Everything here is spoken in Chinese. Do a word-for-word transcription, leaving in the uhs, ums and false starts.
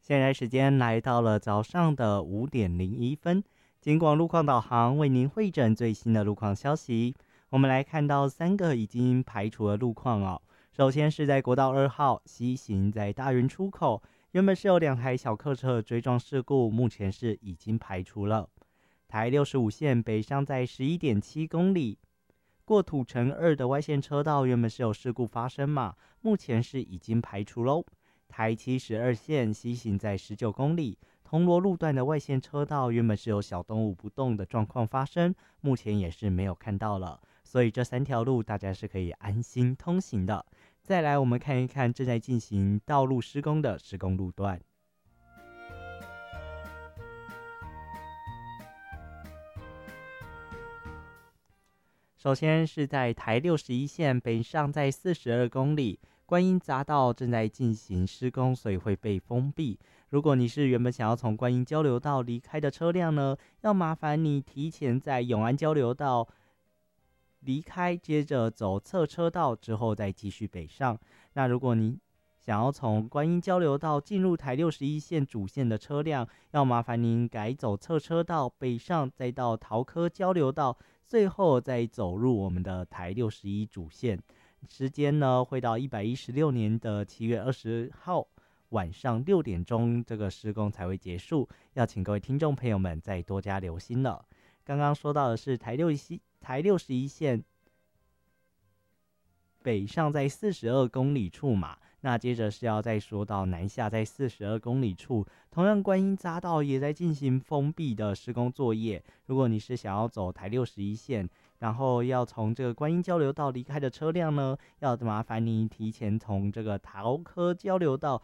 现在时间来到了早上的五点零一分，金广路况导航为您汇整最新的路况消息。我们来看到三个已经排除的路况哦。首先是在国道二号西行，在大园出口，原本是有两台小客车追撞事故，目前是已经排除了。台六十五线北上在十一点七公里，过土城二的外线车道原本是有事故发生嘛，目前是已经排除喽。台七十二线西行在十九公里，铜锣路段的外线车道原本是有小动物不动的状况发生，目前也是没有看到了，所以这三条路大家是可以安心通行的。再来我们看一看正在进行道路施工的施工路段。首先是在台六十一线北上在四十二公里，观音匝道正在进行施工，所以会被封闭。如果你是原本想要从观音交流道离开的车辆呢，要麻烦你提前在永安交流道离开，接着走侧车道之后再继续北上。那如果你想要从观音交流道进入台六十一线主线的车辆，要麻烦您改走侧车道北上，再到桃科交流道，最后再走入我们的台六十一主线。时间呢会到一百一十六年的七月二十号晚上六点钟，这个施工才会结束，要请各位听众朋友们再多加留心了。刚刚说到的是台六十台六十一线北上在四十二公里处嘛，那接着是要再说到南下在四十二公里处，同样观音匝道也在进行封闭的施工作业。如果你是想要走台六十一线，然后要从这个观音交流道离开的车辆呢，要麻烦你提前从这个桃科交流道